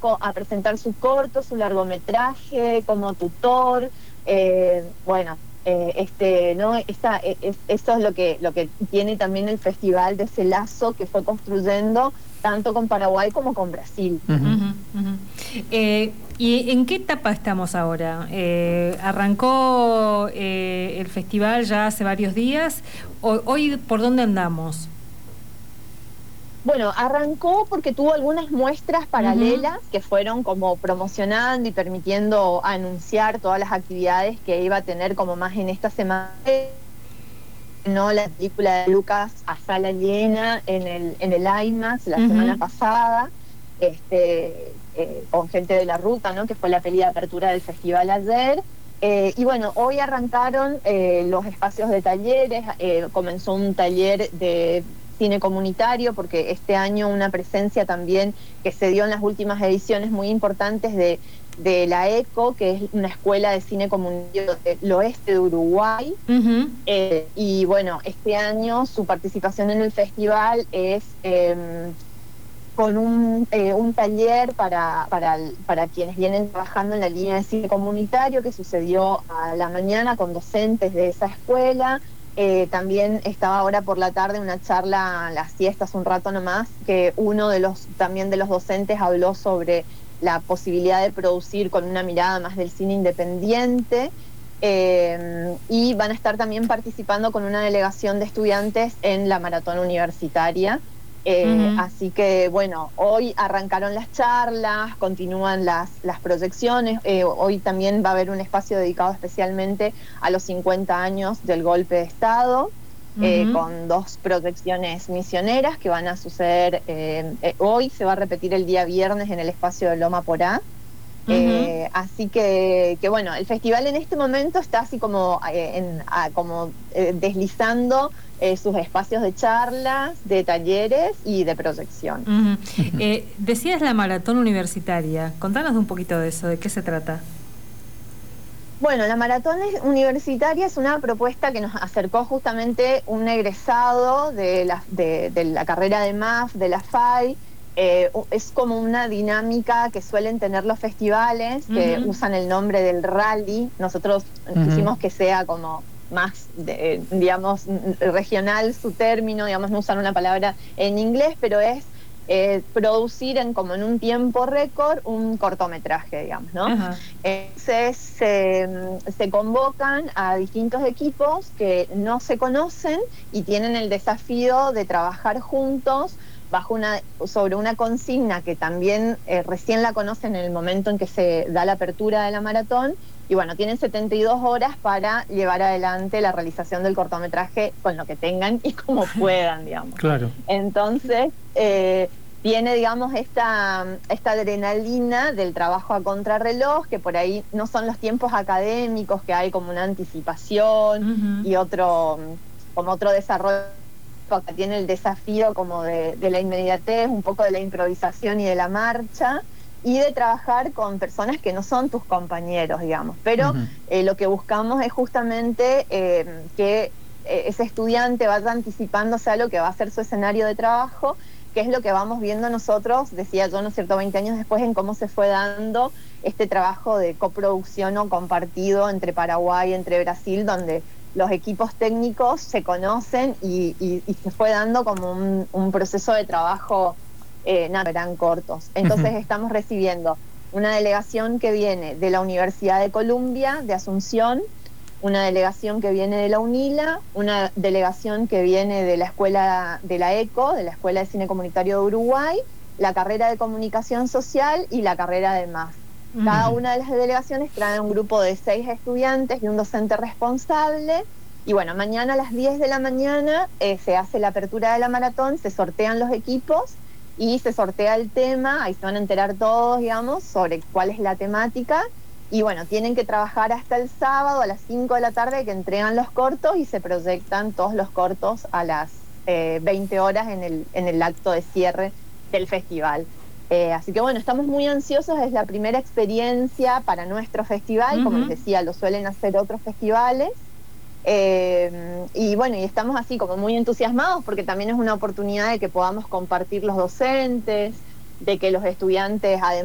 a presentar su corto, su largometraje como tutor. Bueno, ¿no? Eso es lo que tiene también el festival, de ese lazo que fue construyendo tanto con Paraguay como con Brasil. Ujú, ujú. ¿Y en qué etapa estamos ahora? ¿Arrancó el festival ya hace varios días? ¿Hoy por dónde andamos? Bueno, arrancó porque tuvo algunas muestras Ujú, paralelas que fueron como promocionando y permitiendo anunciar todas las actividades que iba a tener como más en esta semana. No, la película de Lucas a sala llena en el IMAX la semana ujú, pasada, con gente de la ruta, ¿no? Que fue la peli de apertura del festival ayer. Y bueno, hoy arrancaron los espacios de talleres. Comenzó un taller de cine comunitario, porque este año una presencia también que se dio en las últimas ediciones muy importantes de la ECO, que es una escuela de cine comunitario del oeste de Uruguay. ujú, Y bueno, este año su participación en el festival es con un taller para quienes vienen trabajando en la línea de cine comunitario, que sucedió a la mañana con docentes de esa escuela. También estaba ahora por la tarde una charla, las siestas un rato nomás, que uno de también de los docentes habló sobre la posibilidad de producir con una mirada más del cine independiente. Y van a estar también participando con una delegación de estudiantes en la maratón universitaria. ujú. Así que bueno, hoy arrancaron las charlas, continúan las proyecciones. Hoy también va a haber un espacio dedicado especialmente a los 50 años del golpe de Estado, Ujú, con dos proyecciones misioneras que van a suceder. Hoy se va a repetir el día viernes en el espacio de Loma Porá. ujú. Así que bueno, el festival en este momento está así como, deslizando sus espacios de charlas, de talleres y de proyecciones. Ujú. Decías la maratón universitaria. Contanos un poquito de eso, ¿de qué se trata? Bueno, la maratón universitaria es una propuesta que nos acercó justamente un egresado de la carrera de MAF, de la FAI. Es como una dinámica que suelen tener los festivales, que Ujú, usan el nombre del rally. Nosotros Ujú. quisimos que sea como más, digamos, regional su término, digamos, no usar una palabra en inglés, pero es producir como en un tiempo récord un cortometraje, digamos, ¿no? ajá. Entonces se convocan a distintos equipos que no se conocen y tienen el desafío de trabajar juntos sobre una consigna que también recién la conocen en el momento en que se da la apertura de la maratón. Y bueno, tienen 72 horas para llevar adelante la realización del cortometraje con lo que tengan y como puedan, digamos. Claro. Entonces, tiene, digamos, esta adrenalina del trabajo a contrarreloj, que por ahí no son los tiempos académicos, que hay como una anticipación Ujú, y como otro desarrollo, que tiene el desafío como de la inmediatez, un poco de la improvisación y de la marcha, y de trabajar con personas que no son tus compañeros, digamos. Pero Ujú. lo que buscamos es justamente que ese estudiante vaya anticipándose a lo que va a ser su escenario de trabajo, que es lo que vamos viendo nosotros, decía yo, ¿no es cierto?, 20 años después, en cómo se fue dando este trabajo de coproducción o compartido entre Paraguay, entre Brasil, donde los equipos técnicos se conocen y se fue dando como un proceso de trabajo, nada, eran cortos. Ujú. Entonces estamos recibiendo una delegación que viene de la Universidad de Columbia, de Asunción, una delegación que viene de la UNILA, una delegación que viene de la Escuela de la ECO, de la Escuela de Cine Comunitario de Uruguay, la carrera de Comunicación Social y la carrera de MAF. Cada ujú. Ujú. una de las delegaciones trae un grupo de 6 estudiantes y un docente responsable. Y bueno, mañana a las 10 de la mañana se hace la apertura de la maratón, se sortean los equipos y se sortea el tema. Ahí se van a enterar todos, digamos, sobre cuál es la temática. Y bueno, tienen que trabajar hasta el sábado a las 5 de la tarde, que entregan los cortos y se proyectan todos los cortos a las 20 horas en el acto de cierre del festival. Así que bueno, estamos muy ansiosos, es la primera experiencia para nuestro festival, como les Ujú. decía, lo suelen hacer otros festivales. Y bueno, y estamos así como muy entusiasmados, porque también es una oportunidad de que podamos compartir los docentes, de que los estudiantes, además